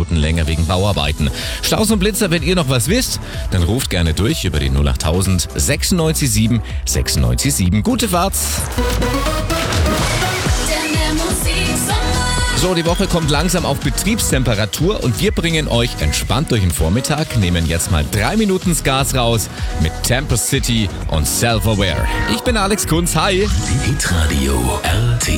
Minuten länger wegen Bauarbeiten. Staus und Blitzer, wenn ihr noch was wisst, dann ruft gerne durch über die 08000 967 967. Gute Fahrt! So, die Woche kommt langsam auf Betriebstemperatur und wir bringen euch entspannt durch den Vormittag, nehmen jetzt mal 3 Minuten das Gas raus mit Temper City und Self-Aware. Ich bin Alex Kunz, hi! Hitradio RT